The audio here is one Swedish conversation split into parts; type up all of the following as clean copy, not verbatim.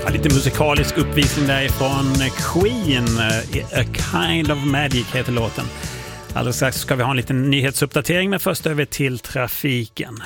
Lite musikalisk uppvisning därifrån Queen, A Kind of Magic heter låten. Alldeles strax ska vi ha en liten nyhetsuppdatering, men först över till trafiken.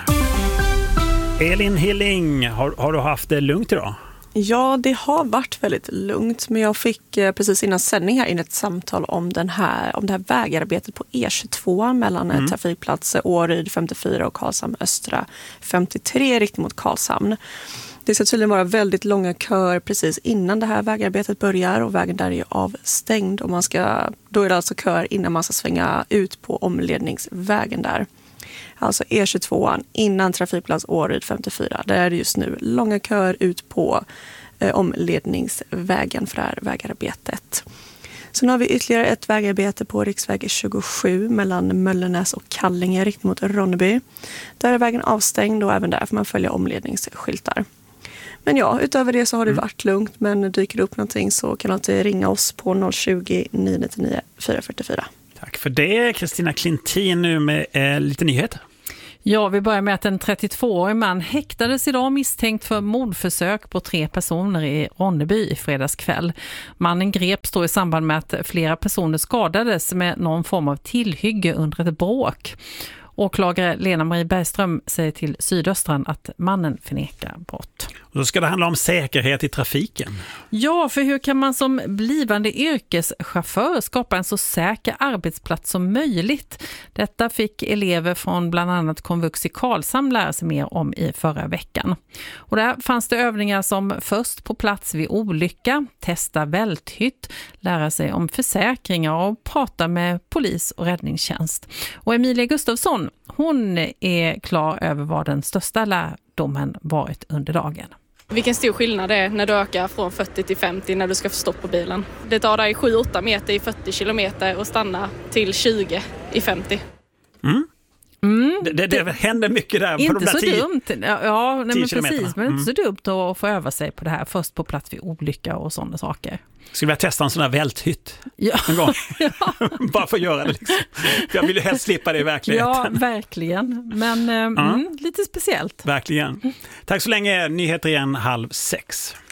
Elin Hilling, har du haft det lugnt idag? Ja, det har varit väldigt lugnt, men jag fick precis innan sändning här in ett samtal om det här vägarbetet på E22 mellan trafikplats Åryd 54 och Karlshamn Östra 53 riktning mot Karlshamn. Det ska tydligen vara väldigt långa köer precis innan det här vägarbetet börjar och vägen där är avstängd. Och då är det alltså köer innan man ska svänga ut på omledningsvägen där. Alltså E22 innan trafikplats Åryd 54. Där är det just nu långa köer ut på omledningsvägen för det här vägarbetet. Sen har vi ytterligare ett vägarbete på riksväg 27 mellan Möllenäs och Kallinge riktning mot Ronneby. Där är vägen avstängd och även där får man följa omledningsskyltar. Men ja, utöver det så har det varit lugnt, men dyker det upp någonting så kan du alltid ringa oss på 020 999 444. Tack för det. Kristina Klintin nu med lite nyheter. Ja, vi börjar med att en 32-årig man häktades idag misstänkt för mordförsök på 3 personer i Ronneby i fredagskväll. Mannen greps då i samband med att flera personer skadades med någon form av tillhygge under ett bråk. Åklagare Lena-Marie Bergström säger till Sydöstran att mannen förnekar brott. Och då ska det handla om säkerhet i trafiken. Ja, för hur kan man som blivande yrkeschaufför skapa en så säker arbetsplats som möjligt? Detta fick elever från bland annat Konvux i Karlshamn lära sig mer om i förra veckan. Och där fanns det övningar som först på plats vid olycka, testa välthytt, lära sig om försäkringar och prata med polis och räddningstjänst. Och Emilia Gustafsson, hon är klar över vad den största lärdomen varit under dagen. Vilken stor skillnad det är när du ökar från 40 till 50 när du ska få stopp på bilen. Det tar dig 7-8 meter i 40 kilometer och stanna till 20 i 50. Det händer mycket där. Inte på de där så 10, dumt. Ja, nej, men precis. Men inte så dumt att få öva sig på det här först på plats vid olycka och sådana saker. Skulle jag testa en sån här välthytt en gång? Bara för att göra det liksom. För jag vill ju helst slippa det i verkligheten. Ja, verkligen. Men lite speciellt. Verkligen. Tack så länge. Nyheter igen 5:30.